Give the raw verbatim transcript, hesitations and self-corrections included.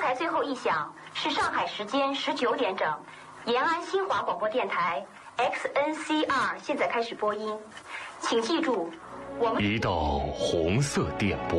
才最后一响是上海时间十九点整，延安新华广播电台 X N C R 现在开始播音，请记住，我们一道红色电波。